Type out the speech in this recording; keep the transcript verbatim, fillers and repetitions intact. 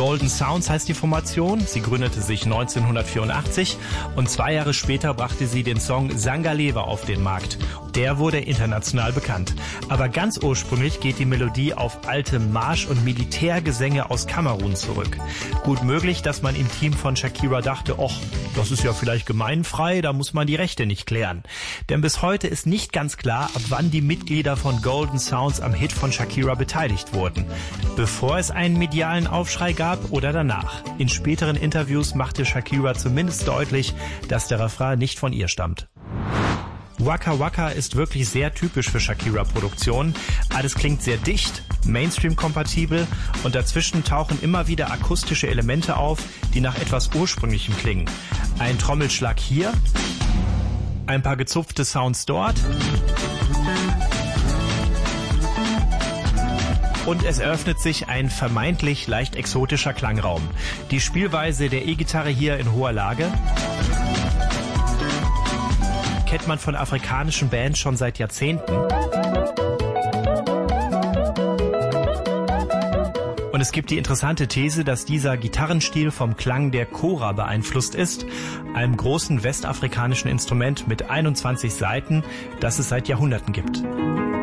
Golden Sounds heißt die Formation. Sie gründete sich neunzehnhundertvierundachtzig und zwei Jahre später brachte sie den Song Sangalewa auf den Markt. Der wurde international bekannt. Aber ganz ursprünglich geht die Melodie auf alte Marsch- und Militärgesänge aus Kamerun zurück. Gut möglich, dass man im Team von Shakira dachte, och, das ist ja vielleicht gemeinfrei, da muss man die Rechte nicht klären. Denn bis heute ist nicht ganz klar, ab wann die Mitglieder von Golden Sounds am Hit von Shakira beteiligt wurden. Bevor es einen medialen Aufschrei gab oder danach. In späteren Interviews machte Shakira zumindest deutlich, dass der Refrain nicht von ihr stammt. Waka Waka ist wirklich sehr typisch für Shakira-Produktionen. Alles klingt sehr dicht, Mainstream-kompatibel und dazwischen tauchen immer wieder akustische Elemente auf, die nach etwas Ursprünglichem klingen. Ein Trommelschlag hier, ein paar gezupfte Sounds dort und es eröffnet sich ein vermeintlich leicht exotischer Klangraum. Die Spielweise der E-Gitarre hier in hoher Lage kennt man von afrikanischen Bands schon seit Jahrzehnten. Und es gibt die interessante These, dass dieser Gitarrenstil vom Klang der Kora beeinflusst ist, einem großen westafrikanischen Instrument mit einundzwanzig Saiten, das es seit Jahrhunderten gibt.